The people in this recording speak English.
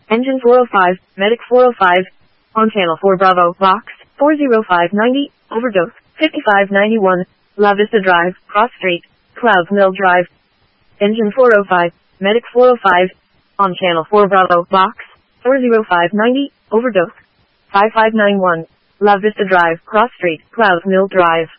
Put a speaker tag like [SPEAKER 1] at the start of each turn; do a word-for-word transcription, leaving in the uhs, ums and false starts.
[SPEAKER 1] Engine four oh five, Medic four oh five. On channel four Bravo, box, four oh five ninety, overdose, fifty-five ninety-one, La Vista Drive, Cross Street, Clouds Mill Drive. Engine four oh five, Medic four oh five. On channel four Bravo, box, four oh five ninety, overdose, five five nine one, La Vista Drive, Cross Street, Clouds Mill Drive.